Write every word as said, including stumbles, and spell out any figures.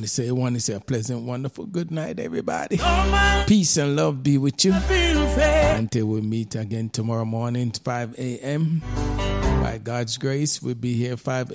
want to say, I want to say a pleasant, wonderful good night, everybody. Peace and love be with you. Until we meet again tomorrow morning, five a.m. By God's grace, we'll be here five